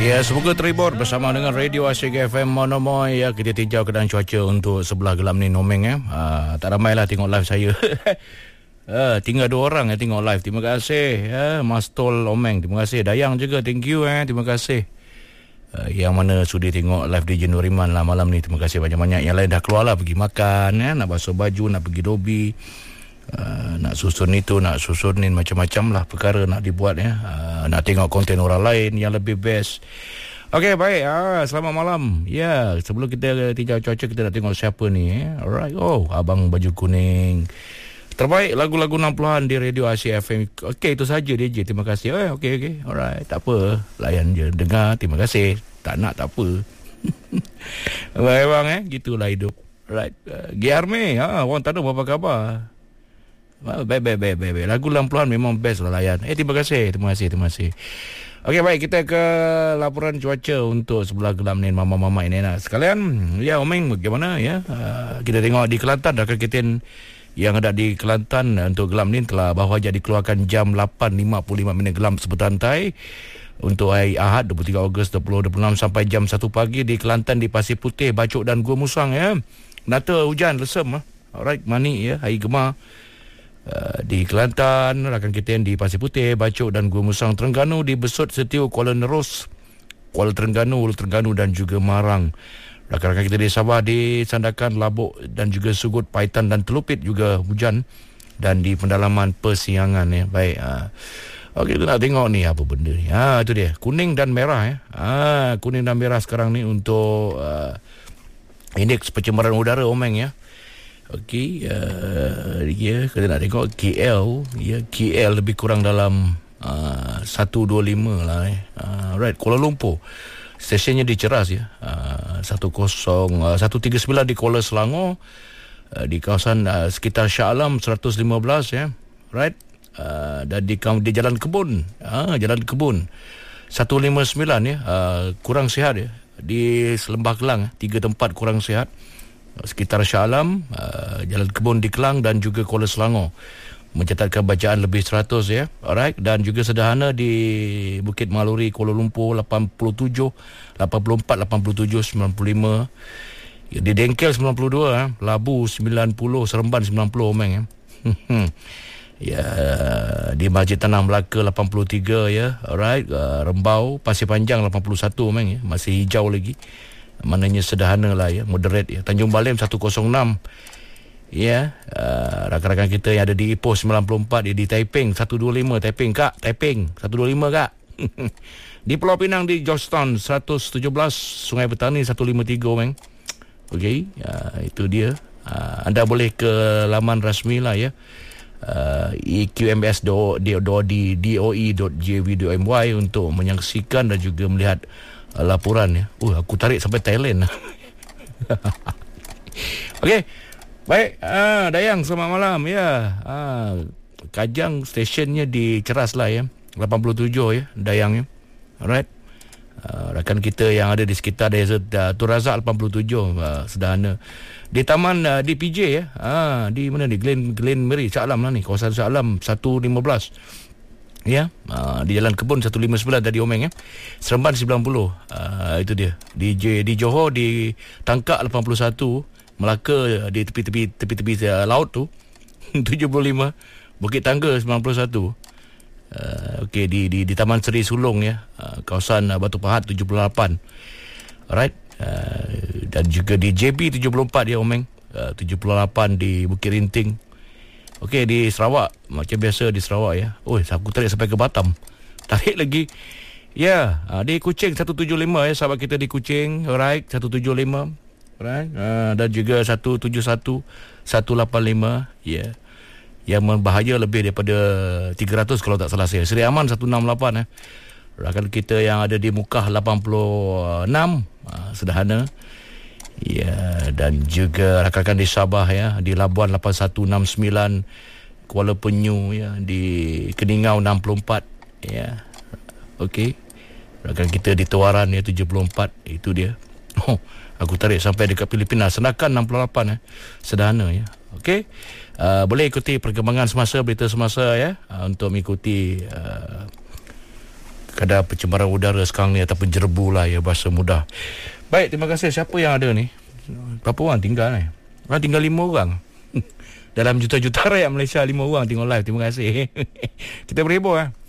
Ya, semoga terhibur bersama dengan Radio Asyik FM Monomoy. Ya, kita tinjau keadaan cuaca untuk sebelah Gelam ni Nomeng ya. Tak ramailah tengok live saya. Tinggal 2 orang yang tengok live. Terima kasih ya, Mas Tol Omeng. Terima kasih. Dayang juga, thank you terima kasih. Yang mana sudi tengok live di Jenuriman lah malam ni. Terima kasih banyak-banyak. Yang lain dah keluar lah pergi makan ya, nak basuh baju, nak pergi dobi, nak susun itu, nak susunin macam-macam lah perkara nak dibuat ya. Nak tengok konten orang lain yang lebih best. Okey, baik. Selamat malam. Ya, sebelum kita tinjau cuaca, kita nak tengok siapa ni. Alright. Oh, abang baju kuning. Terbaik lagu-lagu 60-an di Radio Asyik FM. Okey, itu saja DJ. Terima kasih. Okey. Alright. Tak apa. Layan je. Dengar. Terima kasih. Tak nak, tak apa. Baik bang gitulah hidup. Alright. Giarme. Orang tak tahu apa khabar. Baik. Lagu 60-an memang best lah layan. Terima kasih. Okey, baik, kita ke laporan cuaca untuk sebelah Gelam ni mama-mama ini nak sekalian. Ya, Omeng bagaimana ya? Kita tengok di Kelantan, rakan-rakan yang ada di Kelantan untuk Gelam ni telah bahawa dikeluarkan jam 8.55 Gelam sebertantai untuk hari Ahad 23 Ogos 2026 sampai jam 1 pagi di Kelantan, di Pasir Putih, Bacok dan Gua Musang ya. Nata hujan lesem Alright, manik ya, hari gemar. Di Kelantan, rakan kita yang di Pasir Putih, Bacok dan Gua Musang, Terengganu, di Besut, Setiu, Kuala Nerus, Kuala Terengganu, Ulu Terengganu dan juga Marang. Rakan-rakan kita di Sabah, di Sandakan, Labuk dan juga Sugut, Paitan dan Telupit juga hujan, dan di pendalaman Persiangan ya. Baik. Okey, kita nak tengok ni apa benda ni. Itu dia, kuning dan merah ya. Kuning dan merah sekarang ni untuk indeks pencemaran udara Omeng ya. Okey, kita nak tengok KL ya. KL lebih kurang dalam 125 lah Right, Kuala Lumpur stesiennya diceras ya. 139 di Kuala Selangor, di kawasan sekitar Shah Alam 115 ya. Right. Dan di Jalan Kebun, Jalan Kebun 159 ya, kurang sihat ya. Di Selembah Kelang 3 tempat kurang sihat sekitar Shah Alam, Jalan Kebun di Kelang dan juga Kuala Selangor mencatatkan bacaan lebih 100 ya. Alright, dan juga sederhana di Bukit Maluri, Kuala Lumpur 87, 84, 87, 95. Di Dengkel 92, Labu 90, Seremban 90 Omeng ya. Ya, di Masjid Tanah Melaka 83 ya. Alright, Rembau, Pasir Panjang 81 Omeng ya, masih hijau lagi. Maknanya sederhana lah ya, moderate ya. Tanjung Balim 106 ya. Rakan-rakan kita yang ada di Ipoh 94 ya, di Taiping 125, Taiping 125 kak. Di Pulau Pinang, di Georgetown 117, Sungai Petani 153 Omeng. Okey, itu dia. Anda boleh ke laman rasmi lah ya, eqms.doe.gov.my untuk menyaksikan dan juga melihat laporan ya. Aku tarik sampai Thailand. Okey, baik. Dayang, selamat malam ya. Kajang stesiennya diceras lah ya, 87 ya Dayang ya. Alright. Rakan kita yang ada di sekitar Desert Tun Razak 87, sederhana. Di taman di PJ ya. Di mana ni, Glen Mary Shah Alam lah ni, kawasan Shah Alam 115 ya. Di Jalan Kebun 159 tadi Omeng ya. Seremban 90, itu dia. Di Johor, di Tangkak 81, Melaka di tepi-tepi laut tu 75, Bukit Tangga 91. Okey, di Taman Seri Sulong ya, kawasan Batu Pahat 78. Alright. Dan juga di JB 74 dia Omeng, 78 di Bukit Rinting. Okey, di Sarawak macam biasa di Sarawak ya. Aku tarik sampai ke Batam. Tarik lagi. Ya, di Kuching 175 ya, sahabat kita di Kuching. Alright, 175. Alright. Dan juga 171, 185 ya. Yang berbahaya lebih daripada 300 kalau tak salah saya. Seri Aman 168 ya. Rakan kita yang ada di Mukah 86, sederhana. Ya, dan juga rakan-rakan di Sabah ya, di Labuan 8169, Kuala Penyu ya, di Keningau 64 ya. Okey. Rakan kita di Tawaran ya 74, itu dia. Aku tarik sampai dekat Filipina, Senakan 68 ya. Sederhana ya. Okey. Boleh ikuti perkembangan semasa, berita semasa ya, untuk mengikuti kadar pencemaran udara sekarang ni ataupun jerbu lah ya, bahasa mudah. Baik, terima kasih. Siapa yang ada ni? Berapa orang tinggal ni? Tinggal 5 orang. Dalam juta-juta rakyat Malaysia, 5 orang tengok live. Terima kasih. Kita berhibur